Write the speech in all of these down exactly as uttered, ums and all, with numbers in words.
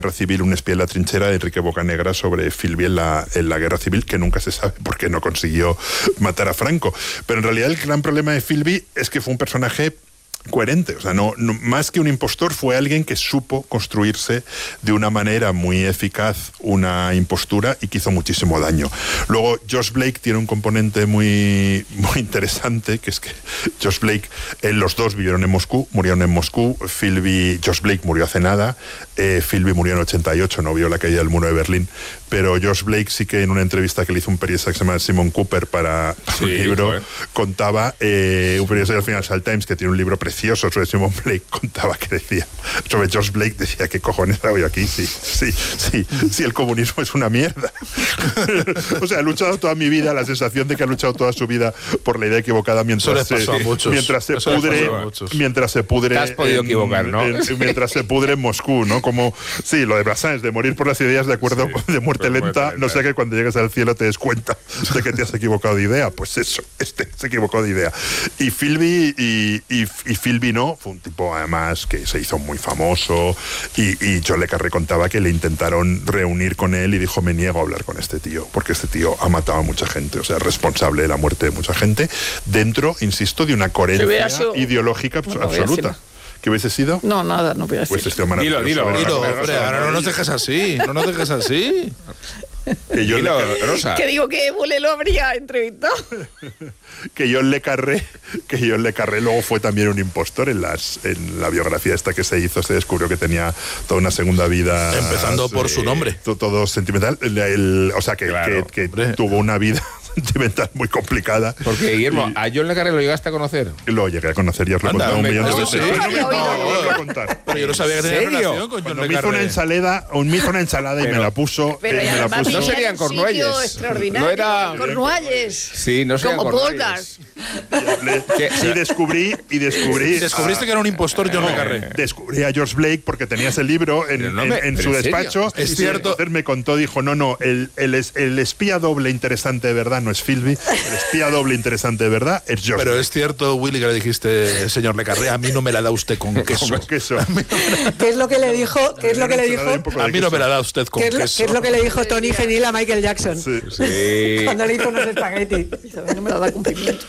Guerra Civil, un espía en la trinchera de Enrique Bocanegra sobre Philby en la, en la Guerra Civil, que nunca se sabe por qué no consiguió matar a Franco. Pero en realidad el gran problema de Philby es que fue un personaje coherente, o sea, no, no, más que un impostor, fue alguien que supo construirse de una manera muy eficaz una impostura y que hizo muchísimo daño. Luego, Josh Blake tiene un componente muy, muy interesante, que es que Josh Blake, eh, los dos vivieron en Moscú, murieron en Moscú. Philby, Josh Blake murió hace nada, eh, Philby murió en ochenta y ocho, no vio la caída del muro de Berlín, pero Josh Blake sí que en una entrevista que le hizo un periodista que se llama Simon Cooper para su sí, libro, joder. contaba, eh, un periodista del Financial Times que tiene un libro precioso sobre Simon Blake, contaba que decía, sobre Josh Blake, decía, ¿qué cojones hago yo aquí? Sí, sí, sí, sí, el comunismo es una mierda. O sea, he luchado toda mi vida, la sensación de que ha luchado toda su vida por la idea equivocada mientras se, mientras se pudre, mientras se pudre. Te has podido en, equivocar, ¿no? En, mientras se pudre en Moscú, ¿no? Como, sí, lo de Brassens, de morir por las ideas de acuerdo sí, de muerte lenta, muerte no sea que cuando llegues al cielo te des cuenta de que te has equivocado de idea. Pues eso, este se equivocó de idea. Y Philby, y, y, y Philby no, fue un tipo además que se hizo muy famoso, y, y John le Carré contaba que le intentaron reunir con él y dijo, me niego a hablar con este tío, porque este tío ha matado a mucha gente, o sea, es responsable de la muerte de mucha gente, dentro, insisto, de una coherencia sido... ideológica no, absoluta. ¿Qué hubiese sido? No, nada, no voy a decir. Pues este dilo, dilo, dilo, hombre, ahora no nos dejes así, no nos dejes así. Que yo dilo, le... Rosa. Que digo que Bule lo habría entrevistado. Que John le Carré, que John le Carré luego fue también un impostor en las en la biografía esta que se hizo, se descubrió que tenía toda una segunda vida. Empezando por eh, su nombre. Todo, todo sentimental. El, el, o sea, que, claro, que, que tuvo una vida sentimental muy complicada. Porque, Guillermo, y, ¿a John le Carré lo llegaste a conocer? Lo llegué a conocer, ya os lo he contado un millón de veces. Sí, no, no, no, no, contar. Pero yo no sabía que tenía relación con John le Carré. Me hizo una ensalada, me hizo una ensalada y pero, me la puso. Pero eh, me la puso. No serían Cornualles. Extraordinario. No era Cornualles. Sí, no serían como Cornualles. Y descubrí, y descubrí. Descubriste a, que era un impostor John no, le Carré. Descubrí a George Blake porque tenía ese libro en, no me, en, en su ¿en despacho. Es cierto. Entonces me contó, dijo, no, no, el, el, el espía doble interesante de verdad no es Philby, el espía doble interesante de verdad es George Pero Blake. es cierto, Willy, que le dijiste, señor le Carré, a mí no me la da usted con queso. Con queso. ¿Qué es lo que le dijo? ¿Qué es lo que le dijo? A mí no me la da usted con ¿Qué es, lo, queso. ¿Qué es lo que le dijo Tony Fenil a Michael Jackson? Sí. Sí. Cuando le hizo unos espaguetis. No me lo da cumplimiento.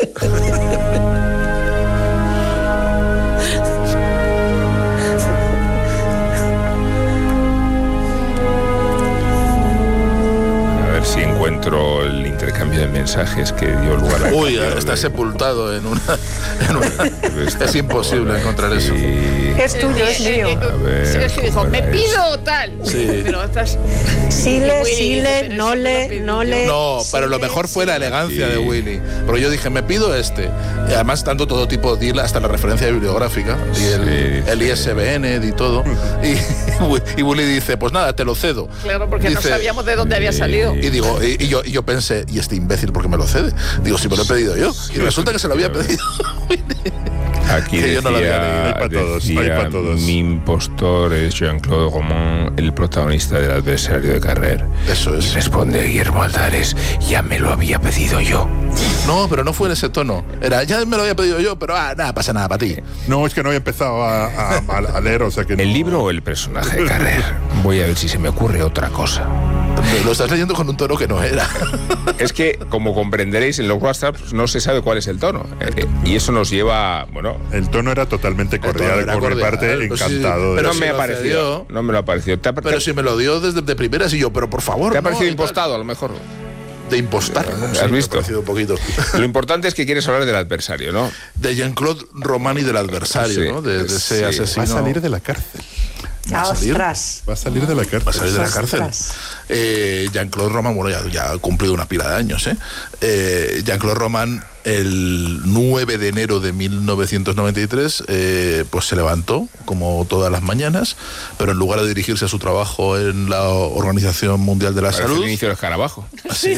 Si encuentro el intercambio de mensajes que dio lugar a... Uy, está de... sepultado en una... En una es imposible encontrar eso. Es tuyo, es mío. Se dijo, me pido tal. Sí. Pero estás... Sile, Sile, Nole, Nole... No, pero lo mejor fue la elegancia sí. de Willy. Pero yo dije, me pido este. Y además, tanto todo tipo de hasta la referencia bibliográfica y el, sí, el I S B N y todo. Y, y Willy dice, pues nada, te lo cedo. Claro, porque dice, no sabíamos de dónde había salido. Y digo, y, y, yo, y yo pensé, ¿y este imbécil por qué me lo cede? Digo, si me lo he pedido yo. Y resulta que se lo había pedido. Aquí que decía, yo no lo había leído. Hay para todos, hay para todos. Mi impostor es Jean-Claude Roman, el protagonista del adversario de Carrer. Eso es. Y responde Guillermo Altares, ya me lo había pedido yo. No, pero no fue en ese tono. Era, ya me lo había pedido yo, pero ah, nada, pasa nada para ti. No, es que no había empezado a, a, a leer, o sea que... ¿El no... libro o el personaje de Carrer? Voy a ver si se me ocurre otra cosa. Lo estás leyendo con un tono que no era. Es que, como comprenderéis, en los WhatsApp no se sabe cuál es el tono. Eh, y eso nos lleva, bueno... El tono era totalmente cordial, era por mi parte, pues encantado. Sí, pero si no me ha parecido. No me lo ha parecido. ¿Te ha, pero te, si me lo dio desde de primeras y yo, pero por favor. ¿Te ha parecido no, impostado, a lo mejor? De impostar. ¿Has sí, visto? Me ha un poquito. Lo importante es que quieres hablar del adversario, ¿no? De Jean-Claude Roman y del adversario, sí, ¿no? De, de ese sí. asesino. Va a salir de la cárcel. ¿Va a salir? Ostras. Va a salir de la cárcel. Va a salir de la cárcel. Eh, Jean-Claude Roman, bueno, ya, ya ha cumplido una pila de años, ¿eh? eh Jean-Claude Roman, el nueve de enero de mil novecientos noventa y tres, eh, pues se levantó, como todas las mañanas, pero en lugar de dirigirse a su trabajo en la Organización Mundial de la Parece Salud... el inicio del escarabajo. Sí.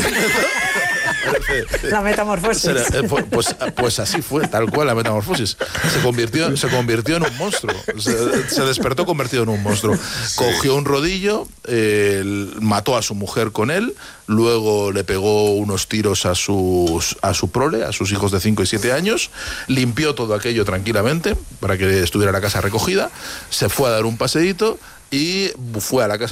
La metamorfosis. Pues, pues así fue, tal cual la metamorfosis. Se convirtió, se convirtió en un monstruo. Se, se despertó convertido en un monstruo. Cogió un rodillo, eh, mató a su mujer con él, luego le pegó unos tiros a, sus, a su prole, a sus hijos de cinco y siete años, limpió todo aquello tranquilamente para que estuviera la casa recogida, se fue a dar un paseíto y fue a la casa